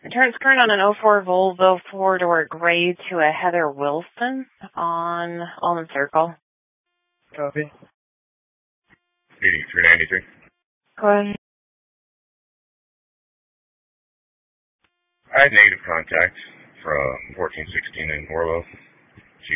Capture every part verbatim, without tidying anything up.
Returns current on an oh four Volvo four-door gray to a Heather Wilson on Almond Circle. Copy. eighty-three ninety-three. Go ahead. I had negative contact from fourteen sixteen in Orlo to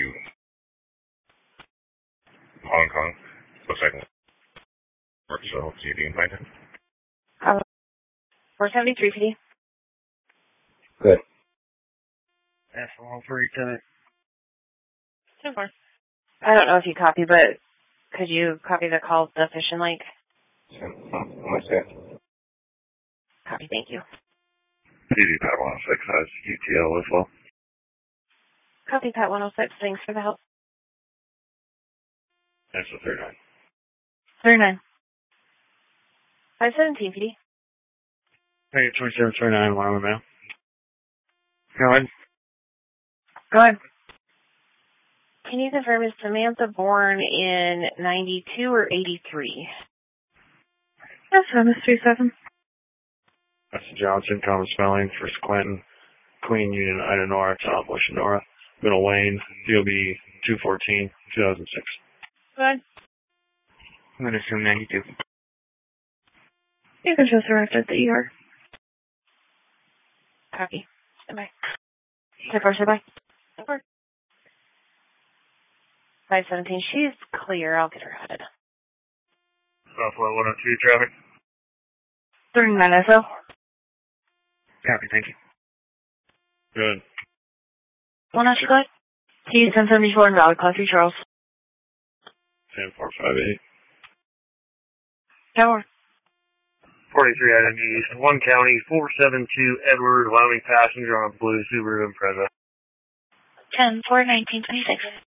Hong Kong. Looks like work, so see if you can find it. Uh, four seventy-three P D. Good. F one for Lieutenant. So far. I don't know if you copy, but could you copy the call to the fishing link? What's that? Copy, thank you. P D Pat one oh six has U T L as well. Copy, Pat one oh six. Thanks for the help. That's the third one. thirty-nine. five seventeen P D. Hey, twenty-seven twenty-nine, one now. Go ahead. Go ahead. Can you confirm, is Samantha born in ninety-two or eighty-three? Yes, I'm three seven. That's Johnson, common spelling, First Clinton, Queen Union, Ida Nora, Southwest Nora, Middle Wayne, D O B two fourteen, two thousand six. Go ahead. I'm going to assume ninety-two. You can just arrive at the E R. Copy. Bye. Take care, bye. Over. five seventeen, she's clear. I'll get her headed. Southwest one oh two traffic. thirty-nine S O. Copy, thank you. Good. one oh two, go ahead. T ten seventy-four in Valley, Class three, Charles. ten four five eight. Tower. forty-three Item East, one County, four seven two Edward, allowing passenger on a blue Subaru Impreza. ten four nineteen twenty-six.